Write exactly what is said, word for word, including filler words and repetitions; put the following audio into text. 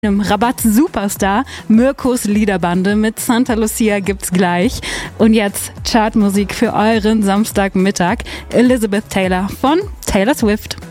Einem Rabatt-Superstar, Mirkos Liederbande mit Santa Lucia gibt's gleich. Und jetzt Chartmusik für euren Samstagmittag. Elizabeth Taylor von Taylor Swift.